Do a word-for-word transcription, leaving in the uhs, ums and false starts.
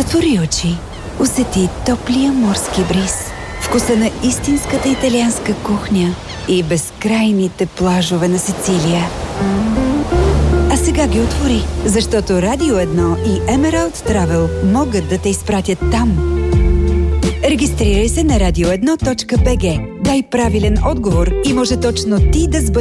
Отвори очи. Усети топлия морски бриз, вкуса на истинската италианска кухня и безкрайните плажове на Сицилия. А сега ги отвори, защото Радио едно и Emerald Travel могат да те изпратят там. Регистрирай се на радио едно точка би джи. Дай правилен отговор и може точно ти да сбъднеш